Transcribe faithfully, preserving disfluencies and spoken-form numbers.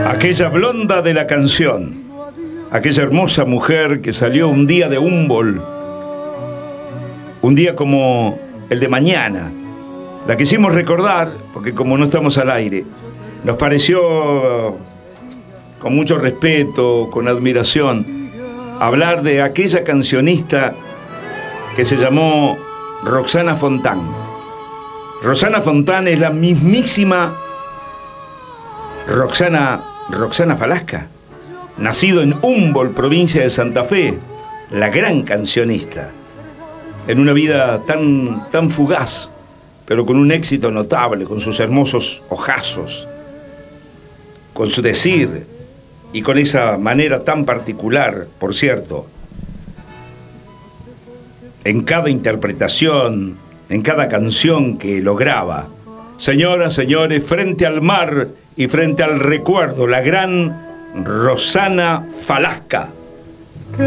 Aquella blonda de la canción, aquella hermosa mujer que salió un día de Humboldt, un día como el de mañana. La quisimos recordar porque como no estamos al aire, nos pareció con mucho respeto, con admiración, hablar de aquella cancionista que se llamó Roxana Fontán. Roxana Fontán es la mismísima Roxana, Roxana Falasca, nacido en Humboldt, provincia de Santa Fe, la gran cancionista, en una vida tan, tan fugaz, pero con un éxito notable, con sus hermosos ojazos, con su decir y con esa manera tan particular, por cierto, en cada interpretación, en cada canción que lograba. Señoras, señores, frente al mar y frente al recuerdo, la gran Roxana Falasca.